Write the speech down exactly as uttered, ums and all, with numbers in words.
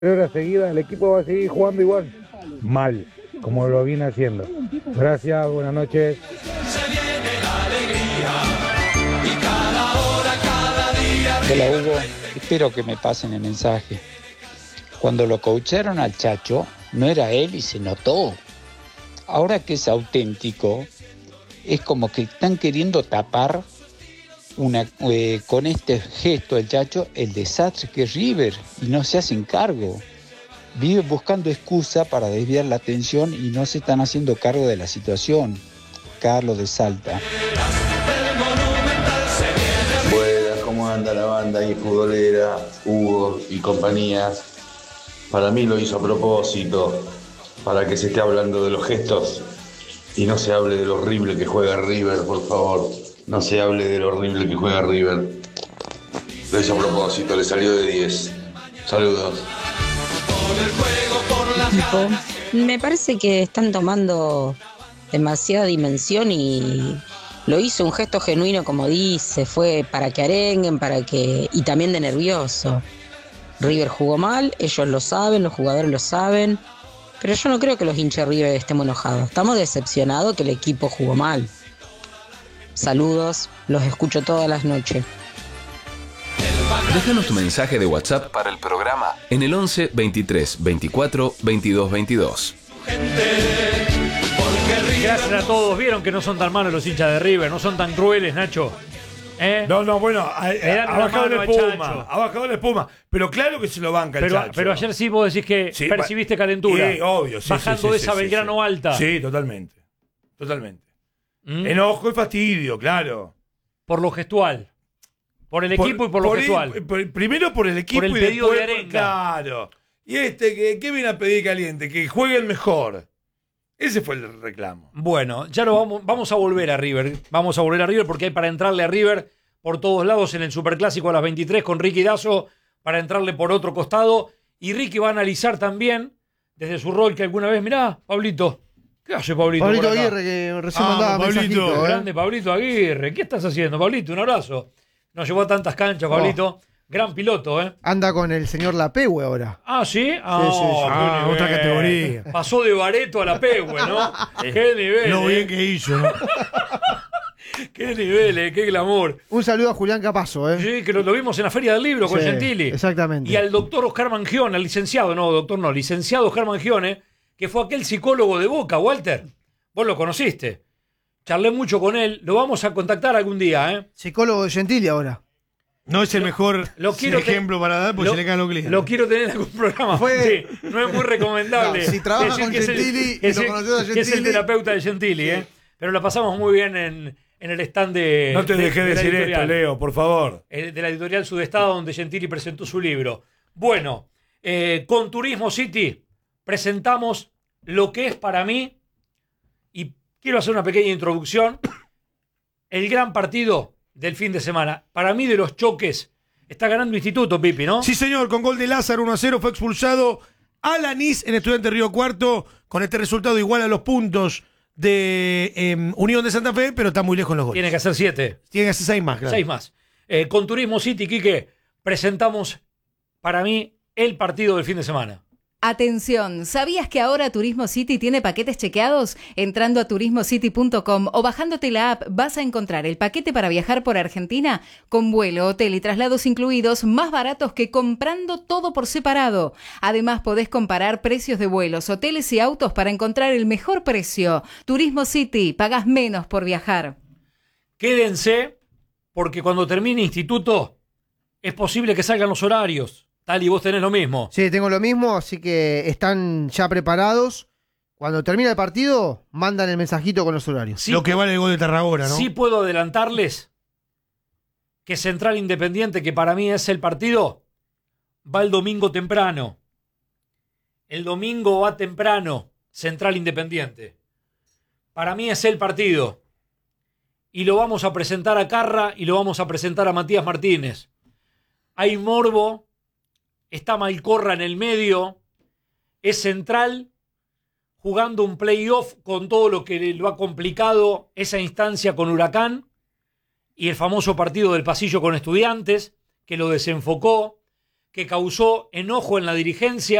horas seguidas, el equipo va a seguir jugando igual, mal, como lo viene haciendo. Gracias, buenas noches. Hola Hugo, espero que me pasen el mensaje. Cuando lo coacharon al Chacho, no era él y se notó. Ahora que es auténtico, es como que están queriendo tapar una, eh, con este gesto el Chacho el desastre que es River y no se hacen cargo. Vive buscando excusa para desviar la atención y no se están haciendo cargo de la situación. Carlos de Salta. Buenas, ¿cómo anda la banda ahí futbolera, Hugo y compañía? Para mí lo hizo a propósito, para que se esté hablando de los gestos y no se hable de lo horrible que juega River, por favor. No se hable de lo horrible que juega River. Lo hizo a propósito, le salió de diez. Saludos. Equipo. Me parece que están tomando demasiada dimensión y lo hizo un gesto genuino, como dice, fue para que arenguen, para que y también de nervioso. River jugó mal, ellos lo saben, los jugadores lo saben, pero yo no creo que los hinchas de River estemos enojados. Estamos decepcionados que el equipo jugó mal. Saludos, los escucho todas las noches. Déjanos tu mensaje de WhatsApp para el programa en el once veintitrés veinticuatro veintidós veintidós. Gracias a todos. Vieron que no son tan malos los hinchas de River, no son tan crueles, Nacho. ¿Eh? No, no, bueno, ha, ha bajado la espuma, ha bajado la espuma, pero claro que se lo banca el pero, Chacho. Pero ayer sí vos decís que sí, percibiste calentura. Sí, obvio, sí, bajando sí, sí, de esa sí, Belgrano sí. alta. Sí, totalmente, totalmente. ¿Mm? Enojo y fastidio, claro. Por lo gestual. Por el equipo por, y por lo por gestual. El, por, primero por el equipo por el y pedido después, de arenga. Claro. Y este, que, ¿qué viene a pedir caliente? Que jueguen mejor. Ese fue el reclamo. Bueno, ya lo vamos, vamos a volver a River. Vamos a volver a River porque hay para entrarle a River por todos lados en el Superclásico a las veintitrés con Ricky Dazo para entrarle por otro costado. Y Ricky va a analizar también desde su rol que alguna vez, mirá, Pablito. ¿Qué hace Pablito? Pablito Aguirre, que recién ah, mandaba Pablito, ¿eh? Grande Pablito Aguirre. ¿Qué estás haciendo, Pablito? Un abrazo. Nos llevó a tantas canchas, Pablito. Oh. Gran piloto, ¿eh? Anda con el señor Lapehue ahora. Ah, ¿sí? Ah, sí, sí, sí. Ah, otra categoría. Pasó de Bareto a Lapehue, ¿no? Qué nivel. Lo eh. bien que hizo, ¿no? Qué nivel, eh, qué glamour. Un saludo a Julián Capazo, ¿eh? Sí, que lo, lo vimos en la Feria del Libro con sí, Gentili. Exactamente. Y al doctor Oscar Mangione, al licenciado, no, doctor no, licenciado Oscar Mangione, que fue aquel psicólogo de Boca, Walter. Vos lo conociste. Charlé mucho con él. Lo vamos a contactar algún día, ¿eh? Psicólogo de Gentili ahora. No es el mejor lo quiero ejemplo para dar porque lo, se le caen los clientes. Lo quiero tener en algún programa. Fue... Sí, no es muy recomendable. No, si trabaja con Gentili y lo conoces a Gentili. Que es el terapeuta de Gentili, sí. ¿eh? Pero la pasamos muy bien en, en el stand de. No te de, dejé de decir esto, Leo, por favor. De la editorial Sudestado, donde Gentili presentó su libro. Bueno, eh, con Turismo City presentamos lo que es para mí, y quiero hacer una pequeña introducción, el gran partido del fin de semana. Para mí, de los choques, está ganando Instituto, Pipi, ¿no? Sí, señor, con gol de Lázaro, uno a cero, fue expulsado Alanis en Estudiante Río Cuarto, con este resultado igual a los puntos de eh, Unión de Santa Fe, pero está muy lejos en los goles. Tiene que hacer siete. Tiene que hacer seis más, claro. Seis más. Eh, con Turismo City, Quique, presentamos, para mí, el partido del fin de semana. Atención, ¿sabías que ahora Turismo City tiene paquetes chequeados? Entrando a turismo city punto com o bajándote la app vas a encontrar el paquete para viajar por Argentina con vuelo, hotel y traslados incluidos más baratos que comprando todo por separado. Además podés comparar precios de vuelos, hoteles y autos para encontrar el mejor precio. Turismo City, pagás menos por viajar. Quédense, porque cuando termine Instituto es posible que salgan los horarios. Tal, y vos tenés lo mismo. Sí, tengo lo mismo, así que están ya preparados. Cuando termina el partido, mandan el mensajito con los horarios. Sí, lo que vale el gol de Tarragona, ¿no? Sí puedo adelantarles que Central Independiente, que para mí es el partido, va el domingo temprano. El domingo va temprano, Central Independiente. Para mí es el partido. Y lo vamos a presentar a Carra y lo vamos a presentar a Matías Martínez. Hay morbo. Está Malcorra en el medio, es Central jugando un playoff con todo lo que lo ha complicado esa instancia con Huracán y el famoso partido del pasillo con Estudiantes, que lo desenfocó, que causó enojo en la dirigencia